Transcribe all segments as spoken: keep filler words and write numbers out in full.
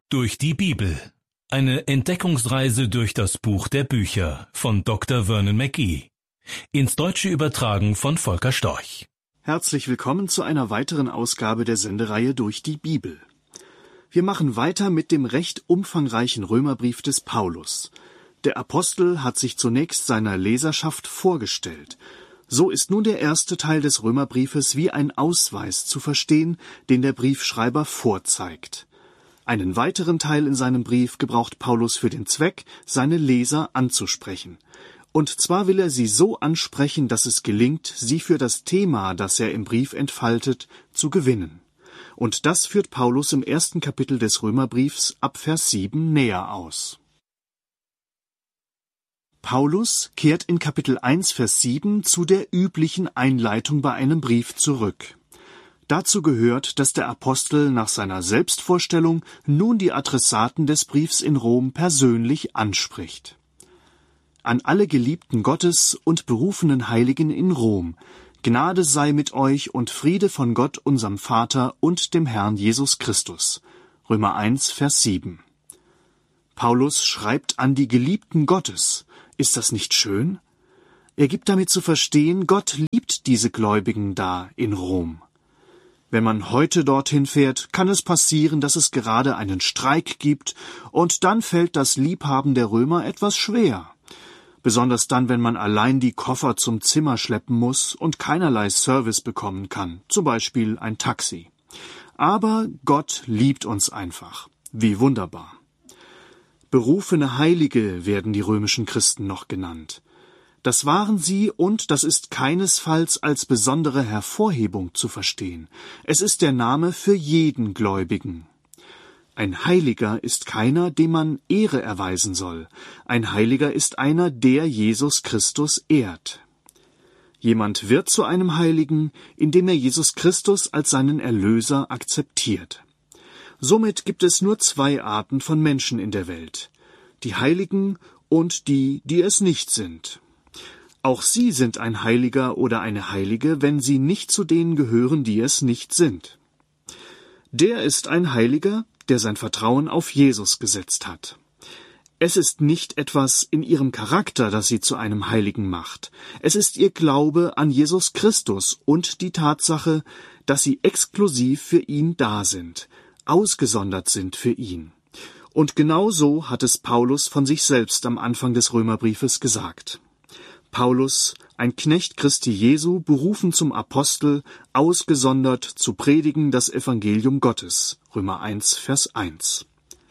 Durch die Bibel. Eine Entdeckungsreise durch das Buch der Bücher von Doktor Vernon McGee. Ins Deutsche übertragen von Volker Storch. Herzlich willkommen zu einer weiteren Ausgabe der Sendereihe Durch die Bibel. Wir machen weiter mit dem recht umfangreichen Römerbrief des Paulus. Der Apostel hat sich zunächst seiner Leserschaft vorgestellt. So ist nun der erste Teil des Römerbriefes wie ein Ausweis zu verstehen, den der Briefschreiber vorzeigt. Einen weiteren Teil in seinem Brief gebraucht Paulus für den Zweck, seine Leser anzusprechen. Und zwar will er sie so ansprechen, dass es gelingt, sie für das Thema, das er im Brief entfaltet, zu gewinnen. Und das führt Paulus im ersten Kapitel des Römerbriefs ab Vers sieben näher aus. Paulus kehrt in Kapitel eins, Vers sieben zu der üblichen Einleitung bei einem Brief zurück. Dazu gehört, dass der Apostel nach seiner Selbstvorstellung nun die Adressaten des Briefs in Rom persönlich anspricht. An alle Geliebten Gottes und berufenen Heiligen in Rom, Gnade sei mit euch und Friede von Gott, unserem Vater und dem Herrn Jesus Christus. Römer eins, Vers sieben. Paulus schreibt an die Geliebten Gottes. Ist das nicht schön? Er gibt damit zu verstehen, Gott liebt diese Gläubigen da in Rom. Wenn man heute dorthin fährt, kann es passieren, dass es gerade einen Streik gibt, und dann fällt das Liebhaben der Römer etwas schwer. Besonders dann, wenn man allein die Koffer zum Zimmer schleppen muss und keinerlei Service bekommen kann, zum Beispiel ein Taxi. Aber Gott liebt uns einfach. Wie wunderbar. Berufene Heilige werden die römischen Christen noch genannt. Das waren sie, und das ist keinesfalls als besondere Hervorhebung zu verstehen. Es ist der Name für jeden Gläubigen. Ein Heiliger ist keiner, dem man Ehre erweisen soll. Ein Heiliger ist einer, der Jesus Christus ehrt. Jemand wird zu einem Heiligen, indem er Jesus Christus als seinen Erlöser akzeptiert. Somit gibt es nur zwei Arten von Menschen in der Welt: die Heiligen und die, die es nicht sind. Auch sie sind ein Heiliger oder eine Heilige, wenn sie nicht zu denen gehören, die es nicht sind. Der ist ein Heiliger, der sein Vertrauen auf Jesus gesetzt hat. Es ist nicht etwas in ihrem Charakter, das sie zu einem Heiligen macht. Es ist ihr Glaube an Jesus Christus und die Tatsache, dass sie exklusiv für ihn da sind, ausgesondert sind für ihn. Und genau so hat es Paulus von sich selbst am Anfang des Römerbriefes gesagt. Paulus, ein Knecht Christi Jesu, berufen zum Apostel, ausgesondert zu predigen das Evangelium Gottes. Römer eins, Vers eins.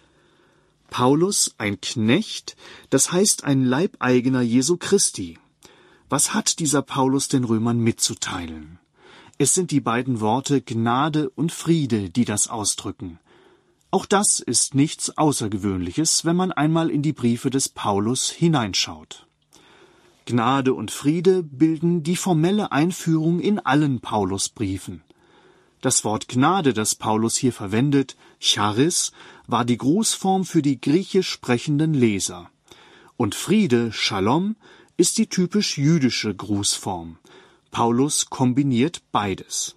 Paulus, ein Knecht, das heißt ein Leibeigener Jesu Christi. Was hat dieser Paulus den Römern mitzuteilen? Es sind die beiden Worte Gnade und Friede, die das ausdrücken. Auch das ist nichts Außergewöhnliches, wenn man einmal in die Briefe des Paulus hineinschaut. Gnade und Friede bilden die formelle Einführung in allen Paulusbriefen. Das Wort Gnade, das Paulus hier verwendet, Charis, war die Grußform für die griechisch sprechenden Leser. Und Friede, Shalom, ist die typisch jüdische Grußform. Paulus kombiniert beides.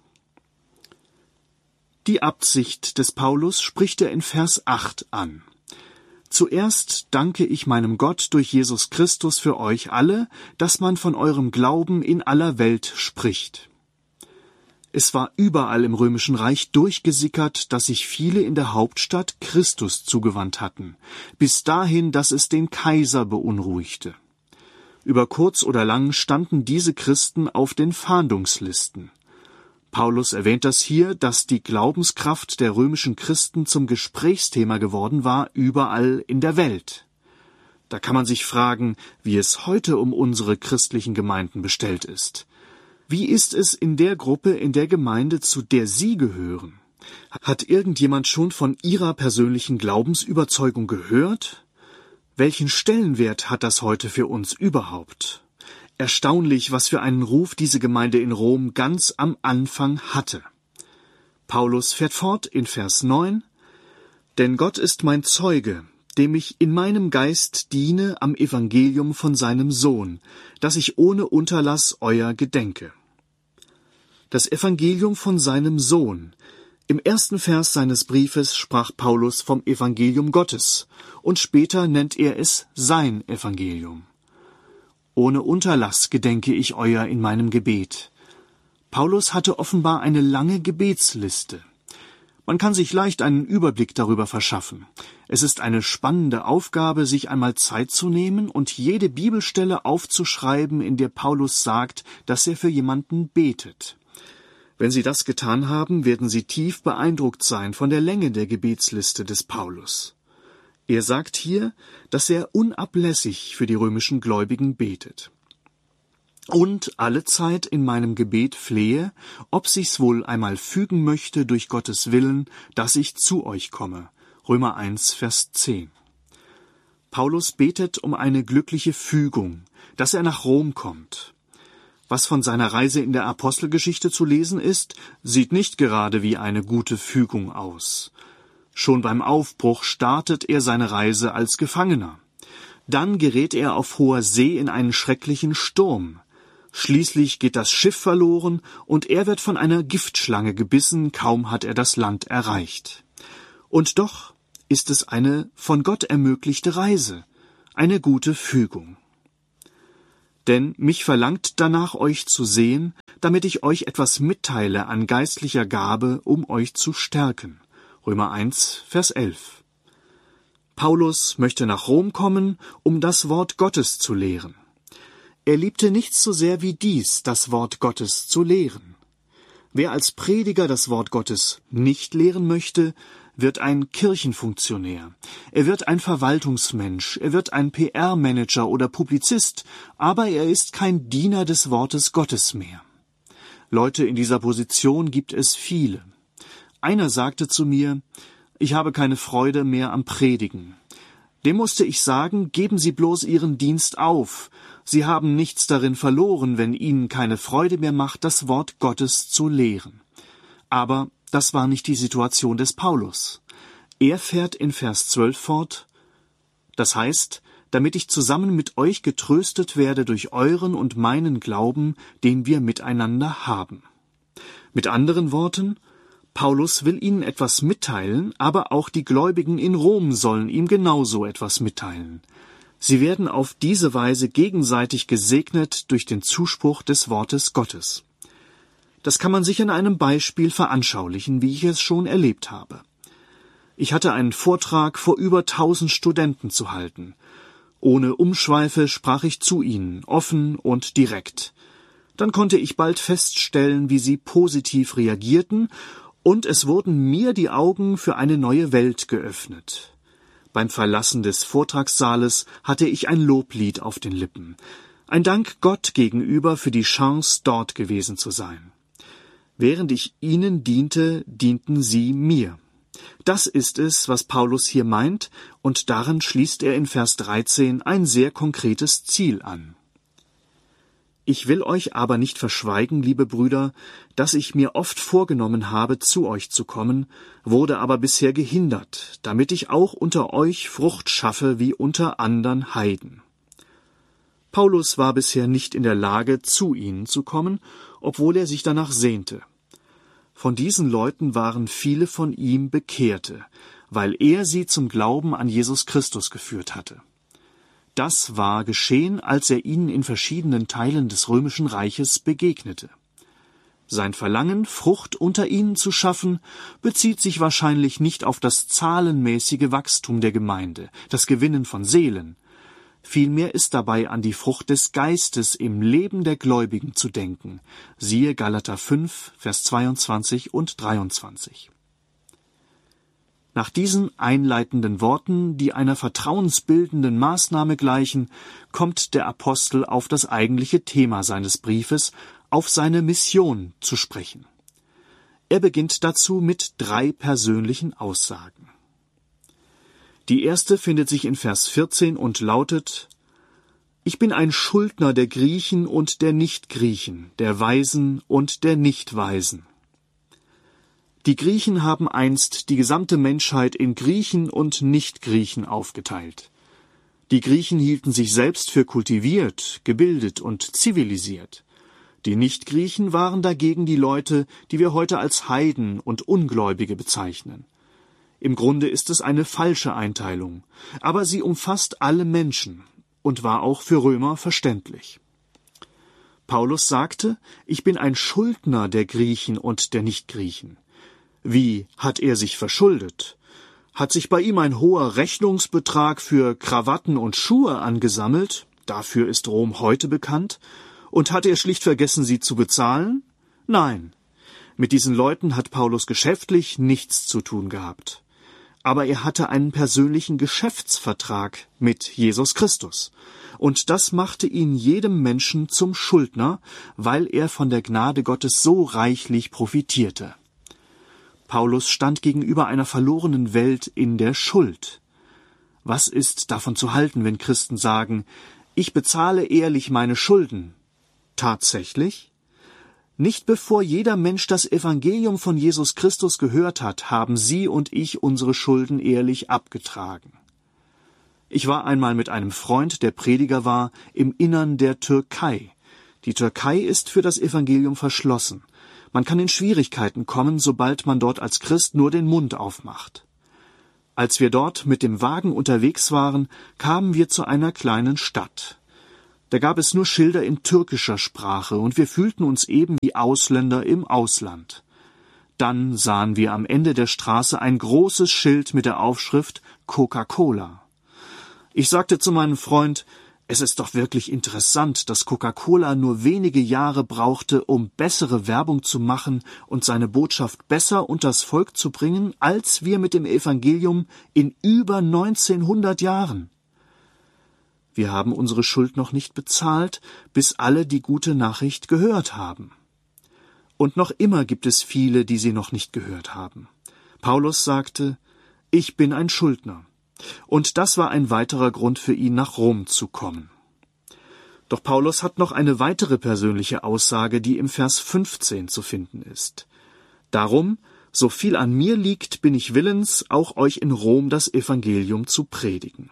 Die Absicht des Paulus spricht er in Vers acht an. Zuerst danke ich meinem Gott durch Jesus Christus für euch alle, dass man von eurem Glauben in aller Welt spricht. Es war überall im Römischen Reich durchgesickert, dass sich viele in der Hauptstadt Christus zugewandt hatten, bis dahin, dass es den Kaiser beunruhigte. Über kurz oder lang standen diese Christen auf den Fahndungslisten. Paulus erwähnt das hier, dass die Glaubenskraft der römischen Christen zum Gesprächsthema geworden war, überall in der Welt. Da kann man sich fragen, wie es heute um unsere christlichen Gemeinden bestellt ist. Wie ist es in der Gruppe, in der Gemeinde, zu der Sie gehören? Hat irgendjemand schon von Ihrer persönlichen Glaubensüberzeugung gehört? Welchen Stellenwert hat das heute für uns überhaupt? Erstaunlich, was für einen Ruf diese Gemeinde in Rom ganz am Anfang hatte. Paulus fährt fort in Vers neun: Denn Gott ist mein Zeuge, dem ich in meinem Geist diene am Evangelium von seinem Sohn, dass ich ohne Unterlass euer gedenke. Das Evangelium von seinem Sohn. Im ersten Vers seines Briefes sprach Paulus vom Evangelium Gottes und später nennt er es sein Evangelium. Ohne Unterlass gedenke ich euer in meinem Gebet. Paulus hatte offenbar eine lange Gebetsliste. Man kann sich leicht einen Überblick darüber verschaffen. Es ist eine spannende Aufgabe, sich einmal Zeit zu nehmen und jede Bibelstelle aufzuschreiben, in der Paulus sagt, dass er für jemanden betet. Wenn Sie das getan haben, werden Sie tief beeindruckt sein von der Länge der Gebetsliste des Paulus. Er sagt hier, dass er unablässig für die römischen Gläubigen betet. Und allezeit in meinem Gebet flehe, ob sich's wohl einmal fügen möchte durch Gottes Willen, dass ich zu euch komme. Römer eins, Vers zehn. Paulus betet um eine glückliche Fügung, dass er nach Rom kommt. Was von seiner Reise in der Apostelgeschichte zu lesen ist, sieht nicht gerade wie eine gute Fügung aus. Schon beim Aufbruch startet er seine Reise als Gefangener. Dann gerät er auf hoher See in einen schrecklichen Sturm. Schließlich geht das Schiff verloren und er wird von einer Giftschlange gebissen, kaum hat er das Land erreicht. Und doch ist es eine von Gott ermöglichte Reise, eine gute Fügung. Denn mich verlangt danach, euch zu sehen, damit ich euch etwas mitteile an geistlicher Gabe, um euch zu stärken. Römer eins, Vers elf. Paulus möchte nach Rom kommen, um das Wort Gottes zu lehren. Er liebte nichts so sehr wie dies, das Wort Gottes zu lehren. Wer als Prediger das Wort Gottes nicht lehren möchte, wird ein Kirchenfunktionär. Er wird ein Verwaltungsmensch, er wird ein P R-Manager oder Publizist, aber er ist kein Diener des Wortes Gottes mehr. Leute in dieser Position gibt es viele. Einer sagte zu mir, ich habe keine Freude mehr am Predigen. Dem musste ich sagen, geben Sie bloß Ihren Dienst auf. Sie haben nichts darin verloren, wenn Ihnen keine Freude mehr macht, das Wort Gottes zu lehren. Aber das war nicht die Situation des Paulus. Er fährt in Vers zwölf fort, das heißt, damit ich zusammen mit euch getröstet werde durch euren und meinen Glauben, den wir miteinander haben. Mit anderen Worten, Paulus will ihnen etwas mitteilen, aber auch die Gläubigen in Rom sollen ihm genauso etwas mitteilen. Sie werden auf diese Weise gegenseitig gesegnet durch den Zuspruch des Wortes Gottes. Das kann man sich an einem Beispiel veranschaulichen, wie ich es schon erlebt habe. Ich hatte einen Vortrag vor über tausend Studenten zu halten. Ohne Umschweife sprach ich zu ihnen, offen und direkt. Dann konnte ich bald feststellen, wie sie positiv reagierten, und es wurden mir die Augen für eine neue Welt geöffnet. Beim Verlassen des Vortragssaales hatte ich ein Loblied auf den Lippen. Ein Dank Gott gegenüber für die Chance, dort gewesen zu sein. Während ich ihnen diente, dienten sie mir. Das ist es, was Paulus hier meint, und daran schließt er in Vers dreizehn ein sehr konkretes Ziel an. Ich will euch aber nicht verschweigen, liebe Brüder, dass ich mir oft vorgenommen habe, zu euch zu kommen, wurde aber bisher gehindert, damit ich auch unter euch Frucht schaffe wie unter andern Heiden. Paulus war bisher nicht in der Lage, zu ihnen zu kommen, obwohl er sich danach sehnte. Von diesen Leuten waren viele von ihm Bekehrte, weil er sie zum Glauben an Jesus Christus geführt hatte. Das war geschehen, als er ihnen in verschiedenen Teilen des römischen Reiches begegnete. Sein Verlangen, Frucht unter ihnen zu schaffen, bezieht sich wahrscheinlich nicht auf das zahlenmäßige Wachstum der Gemeinde, das Gewinnen von Seelen. Vielmehr ist dabei an die Frucht des Geistes im Leben der Gläubigen zu denken. Siehe Galater fünf, Vers zweiundzwanzig und dreiundzwanzig. Nach diesen einleitenden Worten, die einer vertrauensbildenden Maßnahme gleichen, kommt der Apostel auf das eigentliche Thema seines Briefes, auf seine Mission zu sprechen. Er beginnt dazu mit drei persönlichen Aussagen. Die erste findet sich in Vers vierzehn und lautet: Ich bin ein Schuldner der Griechen und der Nichtgriechen, der Weisen und der Nichtweisen. Die Griechen haben einst die gesamte Menschheit in Griechen und Nichtgriechen aufgeteilt. Die Griechen hielten sich selbst für kultiviert, gebildet und zivilisiert. Die Nichtgriechen waren dagegen die Leute, die wir heute als Heiden und Ungläubige bezeichnen. Im Grunde ist es eine falsche Einteilung, aber sie umfasst alle Menschen und war auch für Römer verständlich. Paulus sagte, ich bin ein Schuldner der Griechen und der Nichtgriechen. Wie hat er sich verschuldet? Hat sich bei ihm ein hoher Rechnungsbetrag für Krawatten und Schuhe angesammelt? Dafür ist Rom heute bekannt. Und hat er schlicht vergessen, sie zu bezahlen? Nein. Mit diesen Leuten hat Paulus geschäftlich nichts zu tun gehabt. Aber er hatte einen persönlichen Geschäftsvertrag mit Jesus Christus. Und das machte ihn jedem Menschen zum Schuldner, weil er von der Gnade Gottes so reichlich profitierte. Paulus stand gegenüber einer verlorenen Welt in der Schuld. Was ist davon zu halten, wenn Christen sagen, ich bezahle ehrlich meine Schulden? Tatsächlich? Nicht bevor jeder Mensch das Evangelium von Jesus Christus gehört hat, haben Sie und ich unsere Schulden ehrlich abgetragen. Ich war einmal mit einem Freund, der Prediger war, im Innern der Türkei. Die Türkei ist für das Evangelium verschlossen. Man kann in Schwierigkeiten kommen, sobald man dort als Christ nur den Mund aufmacht. Als wir dort mit dem Wagen unterwegs waren, kamen wir zu einer kleinen Stadt. Da gab es nur Schilder in türkischer Sprache, und wir fühlten uns eben wie Ausländer im Ausland. Dann sahen wir am Ende der Straße ein großes Schild mit der Aufschrift Coca-Cola. Ich sagte zu meinem Freund, es ist doch wirklich interessant, dass Coca-Cola nur wenige Jahre brauchte, um bessere Werbung zu machen und seine Botschaft besser unters Volk zu bringen, als wir mit dem Evangelium in über neunzehnhundert Jahren. Wir haben unsere Schuld noch nicht bezahlt, bis alle die gute Nachricht gehört haben. Und noch immer gibt es viele, die sie noch nicht gehört haben. Paulus sagte, ich bin ein Schuldner. Und das war ein weiterer Grund für ihn, nach Rom zu kommen. Doch Paulus hat noch eine weitere persönliche Aussage, die im Vers fünfzehn zu finden ist. Darum, so viel an mir liegt, bin ich willens, auch euch in Rom das Evangelium zu predigen.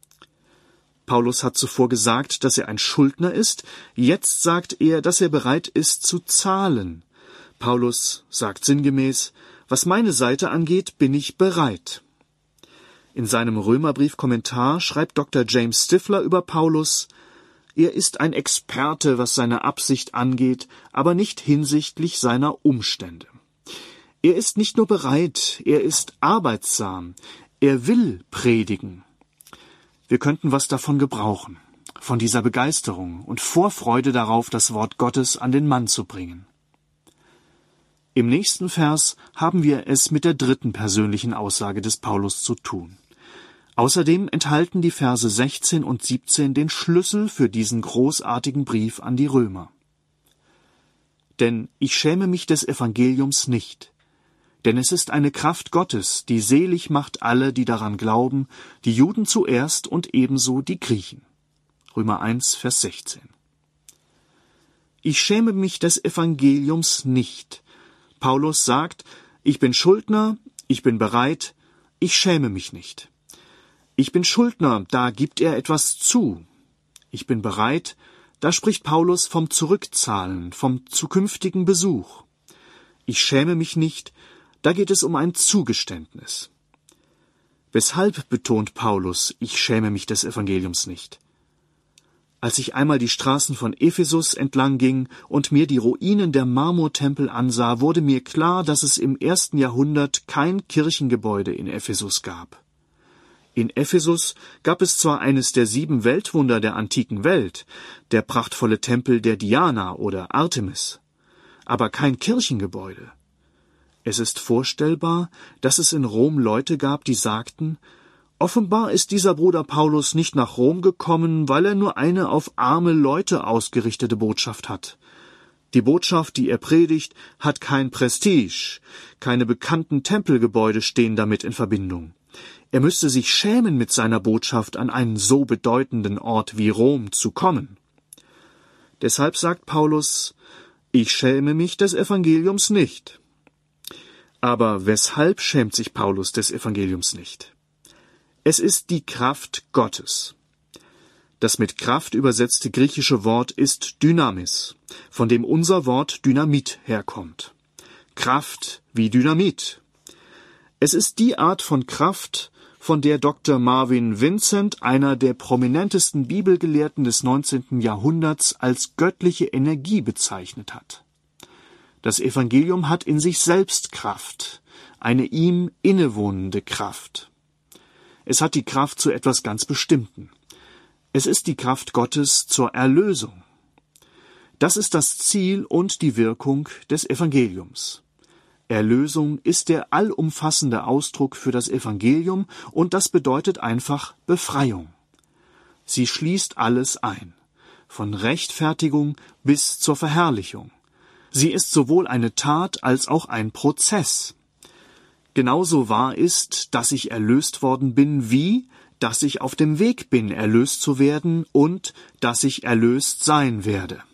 Paulus hat zuvor gesagt, dass er ein Schuldner ist, jetzt sagt er, dass er bereit ist zu zahlen. Paulus sagt sinngemäß, was meine Seite angeht, bin ich bereit. In seinem Römerbrief-Kommentar schreibt Doktor James Stifler über Paulus, er ist ein Experte, was seine Absicht angeht, aber nicht hinsichtlich seiner Umstände. Er ist nicht nur bereit, er ist arbeitsam, er will predigen. Wir könnten was davon gebrauchen, von dieser Begeisterung und Vorfreude darauf, das Wort Gottes an den Mann zu bringen. Im nächsten Vers haben wir es mit der dritten persönlichen Aussage des Paulus zu tun. Außerdem enthalten die Verse sechzehn und siebzehn den Schlüssel für diesen großartigen Brief an die Römer. Denn ich schäme mich des Evangeliums nicht, denn es ist eine Kraft Gottes, die selig macht alle, die daran glauben, die Juden zuerst und ebenso die Griechen. Römer eins, Vers sechzehn. Ich schäme mich des Evangeliums nicht. Paulus sagt, ich bin Schuldner, ich bin bereit, ich schäme mich nicht. Ich bin Schuldner, da gibt er etwas zu. Ich bin bereit, da spricht Paulus vom Zurückzahlen, vom zukünftigen Besuch. Ich schäme mich nicht, da geht es um ein Zugeständnis. Weshalb betont Paulus, ich schäme mich des Evangeliums nicht? Als ich einmal die Straßen von Ephesus entlang ging und mir die Ruinen der Marmortempel ansah, wurde mir klar, dass es im ersten Jahrhundert kein Kirchengebäude in Ephesus gab. In Ephesus gab es zwar eines der sieben Weltwunder der antiken Welt, der prachtvolle Tempel der Diana oder Artemis, aber kein Kirchengebäude. Es ist vorstellbar, dass es in Rom Leute gab, die sagten, offenbar ist dieser Bruder Paulus nicht nach Rom gekommen, weil er nur eine auf arme Leute ausgerichtete Botschaft hat. Die Botschaft, die er predigt, hat kein Prestige, keine bekannten Tempelgebäude stehen damit in Verbindung. Er müsste sich schämen, mit seiner Botschaft an einen so bedeutenden Ort wie Rom zu kommen. Deshalb sagt Paulus, ich schäme mich des Evangeliums nicht. Aber weshalb schämt sich Paulus des Evangeliums nicht? Es ist die Kraft Gottes. Das mit Kraft übersetzte griechische Wort ist Dynamis, von dem unser Wort Dynamit herkommt. Kraft wie Dynamit. Es ist die Art von Kraft, von der Doktor Marvin Vincent, einer der prominentesten Bibelgelehrten des neunzehnten Jahrhunderts, als göttliche Energie bezeichnet hat. Das Evangelium hat in sich selbst Kraft, eine ihm innewohnende Kraft. Es hat die Kraft zu etwas ganz Bestimmten. Es ist die Kraft Gottes zur Erlösung. Das ist das Ziel und die Wirkung des Evangeliums. Erlösung ist der allumfassende Ausdruck für das Evangelium und das bedeutet einfach Befreiung. Sie schließt alles ein, von Rechtfertigung bis zur Verherrlichung. Sie ist sowohl eine Tat als auch ein Prozess. Genauso wahr ist, dass ich erlöst worden bin, wie, dass ich auf dem Weg bin, erlöst zu werden und dass ich erlöst sein werde.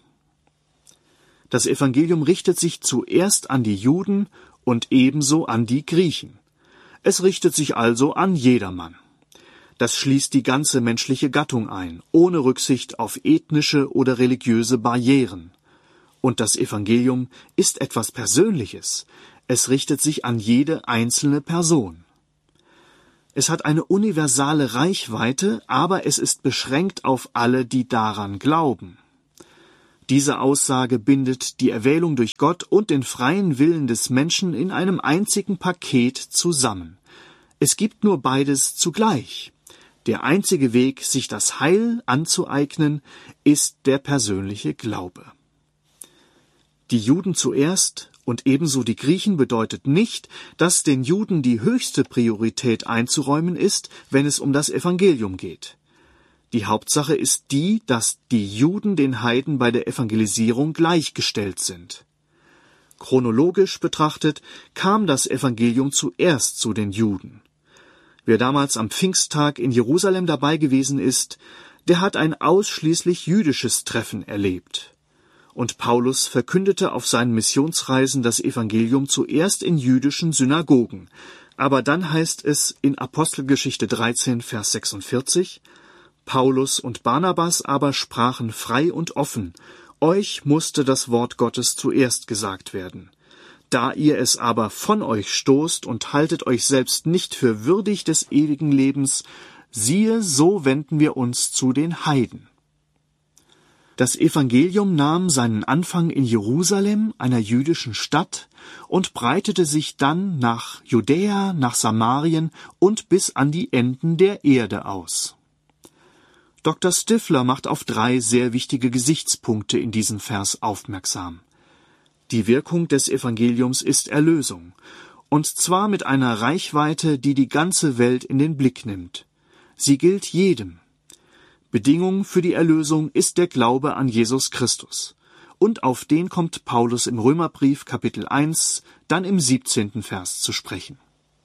Das Evangelium richtet sich zuerst an die Juden und ebenso an die Griechen. Es richtet sich also an jedermann. Das schließt die ganze menschliche Gattung ein, ohne Rücksicht auf ethnische oder religiöse Barrieren. Und das Evangelium ist etwas Persönliches. Es richtet sich an jede einzelne Person. Es hat eine universale Reichweite, aber es ist beschränkt auf alle, die daran glauben. Diese Aussage bindet die Erwählung durch Gott und den freien Willen des Menschen in einem einzigen Paket zusammen. Es gibt nur beides zugleich. Der einzige Weg, sich das Heil anzueignen, ist der persönliche Glaube. Die Juden zuerst und ebenso die Griechen bedeutet nicht, dass den Juden die höchste Priorität einzuräumen ist, wenn es um das Evangelium geht. Die Hauptsache ist die, dass die Juden den Heiden bei der Evangelisierung gleichgestellt sind. Chronologisch betrachtet kam das Evangelium zuerst zu den Juden. Wer damals am Pfingsttag in Jerusalem dabei gewesen ist, der hat ein ausschließlich jüdisches Treffen erlebt. Und Paulus verkündete auf seinen Missionsreisen das Evangelium zuerst in jüdischen Synagogen. Aber dann heißt es in Apostelgeschichte dreizehn, Vers sechsundvierzig, Paulus und Barnabas aber sprachen frei und offen, euch musste das Wort Gottes zuerst gesagt werden. Da ihr es aber von euch stoßt und haltet euch selbst nicht für würdig des ewigen Lebens, siehe, so wenden wir uns zu den Heiden. Das Evangelium nahm seinen Anfang in Jerusalem, einer jüdischen Stadt, und breitete sich dann nach Judäa, nach Samarien und bis an die Enden der Erde aus. Doktor Stifler macht auf drei sehr wichtige Gesichtspunkte in diesem Vers aufmerksam. Die Wirkung des Evangeliums ist Erlösung, und zwar mit einer Reichweite, die die ganze Welt in den Blick nimmt. Sie gilt jedem. Bedingung für die Erlösung ist der Glaube an Jesus Christus. Und auf den kommt Paulus im Römerbrief Kapitel eins, dann im siebzehnten Vers zu sprechen.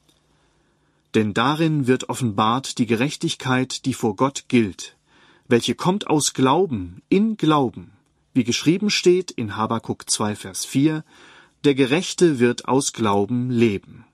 Denn darin wird offenbart die Gerechtigkeit, die vor Gott gilt, welche kommt aus Glauben, in Glauben, wie geschrieben steht in Habakuk zwei, Vers vier, der Gerechte wird aus Glauben leben.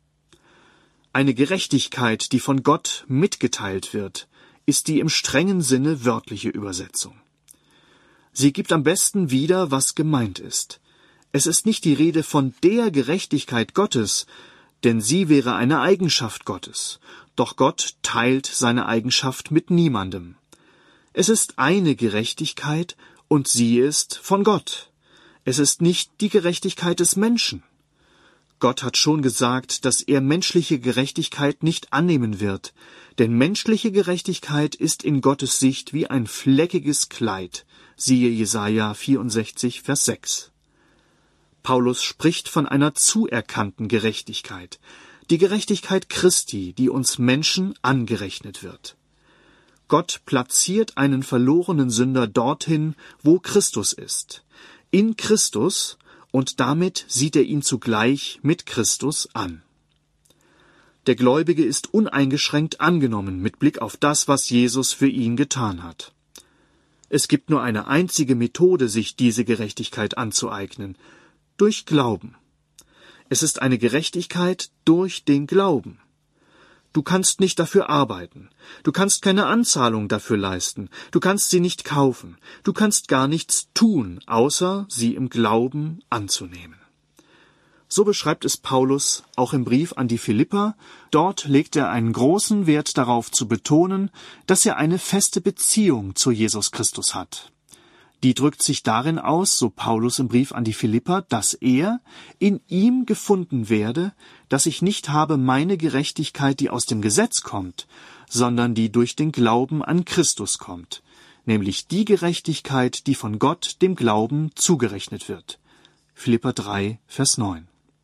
Eine Gerechtigkeit, die von Gott mitgeteilt wird, ist die im strengen Sinne wörtliche Übersetzung. Sie gibt am besten wieder, was gemeint ist. Es ist nicht die Rede von der Gerechtigkeit Gottes, denn sie wäre eine Eigenschaft Gottes. Doch Gott teilt seine Eigenschaft mit niemandem. Es ist eine Gerechtigkeit und sie ist von Gott. Es ist nicht die Gerechtigkeit des Menschen. Gott hat schon gesagt, dass er menschliche Gerechtigkeit nicht annehmen wird, denn menschliche Gerechtigkeit ist in Gottes Sicht wie ein fleckiges Kleid, siehe Jesaja vierundsechzig, Vers sechs. Paulus spricht von einer zuerkannten Gerechtigkeit, die Gerechtigkeit Christi, die uns Menschen angerechnet wird. Gott platziert einen verlorenen Sünder dorthin, wo Christus ist. In Christus, und damit sieht er ihn zugleich mit Christus an. Der Gläubige ist uneingeschränkt angenommen mit Blick auf das, was Jesus für ihn getan hat. Es gibt nur eine einzige Methode, sich diese Gerechtigkeit anzueignen: durch Glauben. Es ist eine Gerechtigkeit durch den Glauben. Du kannst nicht dafür arbeiten. Du kannst keine Anzahlung dafür leisten. Du kannst sie nicht kaufen. Du kannst gar nichts tun, außer sie im Glauben anzunehmen. So beschreibt es Paulus auch im Brief an die Philipper. Dort legt er einen großen Wert darauf zu betonen, dass er eine feste Beziehung zu Jesus Christus hat. Die drückt sich darin aus, so Paulus im Brief an die Philipper, dass er in ihm gefunden werde, dass ich nicht habe meine Gerechtigkeit, die aus dem Gesetz kommt, sondern die durch den Glauben an Christus kommt, nämlich die Gerechtigkeit, die von Gott dem Glauben zugerechnet wird. Philipper drei, Vers neun.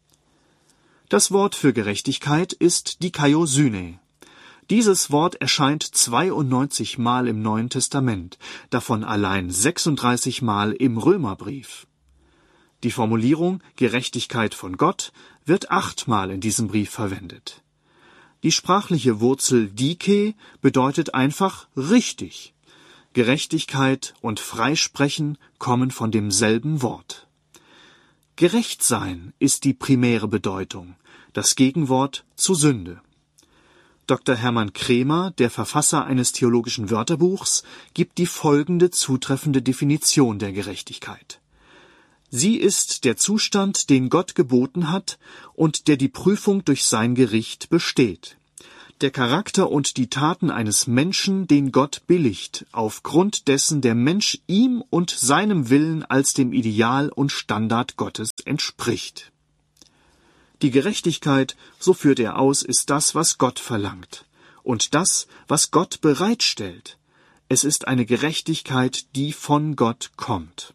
Das Wort für Gerechtigkeit ist Dikaiosyne. Dieses Wort erscheint zweiundneunzig Mal im Neuen Testament, davon allein sechsunddreißig Mal im Römerbrief. Die Formulierung Gerechtigkeit von Gott wird achtmal in diesem Brief verwendet. Die sprachliche Wurzel dike bedeutet einfach richtig. Gerechtigkeit und Freisprechen kommen von demselben Wort. Gerecht sein ist die primäre Bedeutung, das Gegenwort zu Sünde. Doktor Hermann Kremer, der Verfasser eines theologischen Wörterbuchs, gibt die folgende zutreffende Definition der Gerechtigkeit. Sie ist der Zustand, den Gott geboten hat und der die Prüfung durch sein Gericht besteht. Der Charakter und die Taten eines Menschen, den Gott billigt, aufgrund dessen der Mensch ihm und seinem Willen als dem Ideal und Standard Gottes entspricht. Die Gerechtigkeit, so führt er aus, ist das, was Gott verlangt und das, was Gott bereitstellt. Es ist eine Gerechtigkeit, die von Gott kommt.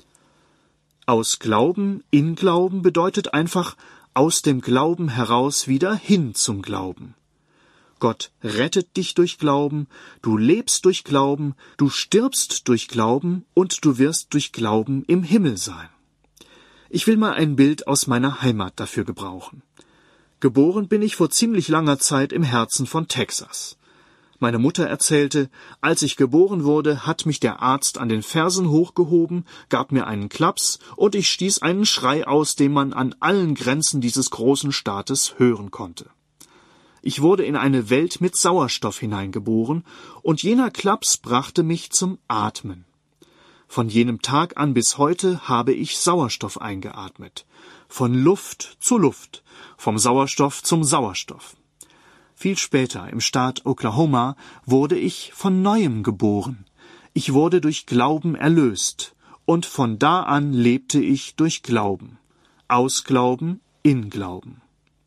Aus Glauben in Glauben bedeutet einfach aus dem Glauben heraus wieder hin zum Glauben. Gott rettet dich durch Glauben, du lebst durch Glauben, du stirbst durch Glauben und du wirst durch Glauben im Himmel sein. Ich will mal ein Bild aus meiner Heimat dafür gebrauchen. Geboren bin ich vor ziemlich langer Zeit im Herzen von Texas. Meine Mutter erzählte, als ich geboren wurde, hat mich der Arzt an den Fersen hochgehoben, gab mir einen Klaps und ich stieß einen Schrei aus, den man an allen Grenzen dieses großen Staates hören konnte. Ich wurde in eine Welt mit Sauerstoff hineingeboren, und jener Klaps brachte mich zum Atmen. Von jenem Tag an bis heute habe ich Sauerstoff eingeatmet. Von Luft zu Luft, vom Sauerstoff zum Sauerstoff. Viel später, im Staat Oklahoma, wurde ich von Neuem geboren. Ich wurde durch Glauben erlöst, und von da an lebte ich durch Glauben. Aus Glauben in Glauben.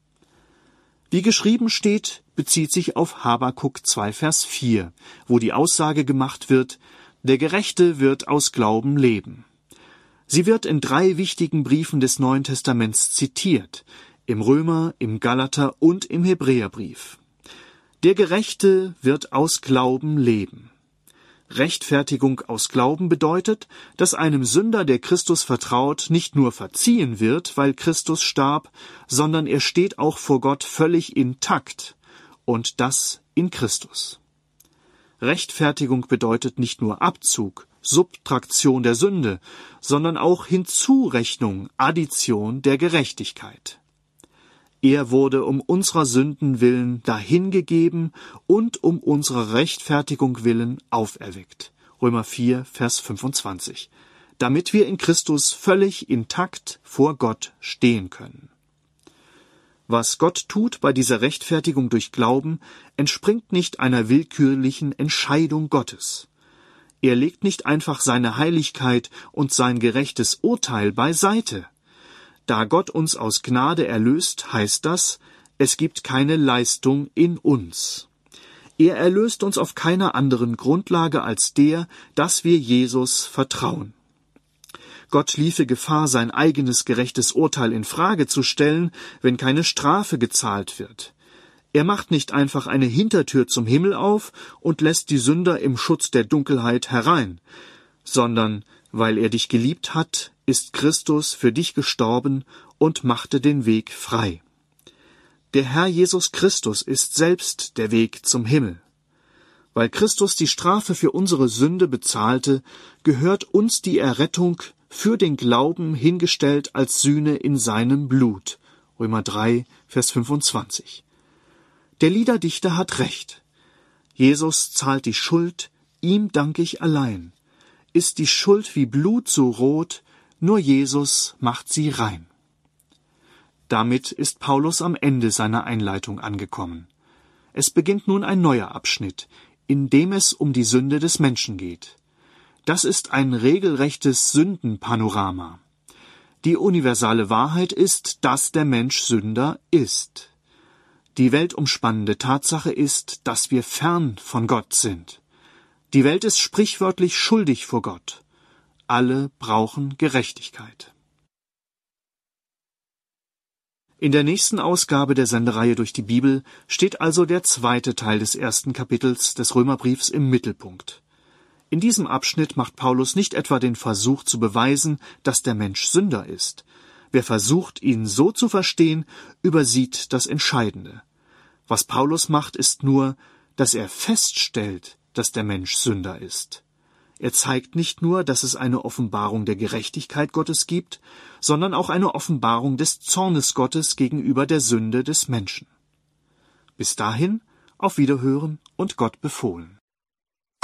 Wie geschrieben steht, bezieht sich auf Habakuk zwei, Vers vier, wo die Aussage gemacht wird, der Gerechte wird aus Glauben leben. Sie wird in drei wichtigen Briefen des Neuen Testaments zitiert, im Römer, im Galater und im Hebräerbrief. Der Gerechte wird aus Glauben leben. Rechtfertigung aus Glauben bedeutet, dass einem Sünder, der Christus vertraut, nicht nur verziehen wird, weil Christus starb, sondern er steht auch vor Gott völlig intakt, und das in Christus. Rechtfertigung bedeutet nicht nur Abzug, Subtraktion der Sünde, sondern auch Hinzurechnung, Addition der Gerechtigkeit. Er wurde um unserer Sünden willen dahingegeben und um unserer Rechtfertigung willen auferweckt. Römer vier, Vers fünfundzwanzig. Damit wir in Christus völlig intakt vor Gott stehen können. Was Gott tut bei dieser Rechtfertigung durch Glauben, entspringt nicht einer willkürlichen Entscheidung Gottes. Er legt nicht einfach seine Heiligkeit und sein gerechtes Urteil beiseite. Da Gott uns aus Gnade erlöst, heißt das, es gibt keine Leistung in uns. Er erlöst uns auf keiner anderen Grundlage als der, dass wir Jesus vertrauen. Gott liefe Gefahr, sein eigenes gerechtes Urteil in Frage zu stellen, wenn keine Strafe gezahlt wird. Er macht nicht einfach eine Hintertür zum Himmel auf und lässt die Sünder im Schutz der Dunkelheit herein, sondern, weil er dich geliebt hat, ist Christus für dich gestorben und machte den Weg frei. Der Herr Jesus Christus ist selbst der Weg zum Himmel. Weil Christus die Strafe für unsere Sünde bezahlte, gehört uns die Errettung für den Glauben hingestellt als Sühne in seinem Blut. Römer drei, Vers fünfundzwanzig. Der Liederdichter hat recht. Jesus zahlt die Schuld, ihm dank ich allein. Ist die Schuld wie Blut so rot, nur Jesus macht sie rein. Damit ist Paulus am Ende seiner Einleitung angekommen. Es beginnt nun ein neuer Abschnitt, in dem es um die Sünde des Menschen geht. Das ist ein regelrechtes Sündenpanorama. Die universale Wahrheit ist, dass der Mensch Sünder ist. Die weltumspannende Tatsache ist, dass wir fern von Gott sind. Die Welt ist sprichwörtlich schuldig vor Gott. Alle brauchen Gerechtigkeit. In der nächsten Ausgabe der Sendereihe durch die Bibel steht also der zweite Teil des ersten Kapitels des Römerbriefs im Mittelpunkt. In diesem Abschnitt macht Paulus nicht etwa den Versuch zu beweisen, dass der Mensch Sünder ist. Wer versucht, ihn so zu verstehen, übersieht das Entscheidende. Was Paulus macht, ist nur, dass er feststellt, dass der Mensch Sünder ist. Er zeigt nicht nur, dass es eine Offenbarung der Gerechtigkeit Gottes gibt, sondern auch eine Offenbarung des Zornes Gottes gegenüber der Sünde des Menschen. Bis dahin, auf Wiederhören und Gott befohlen.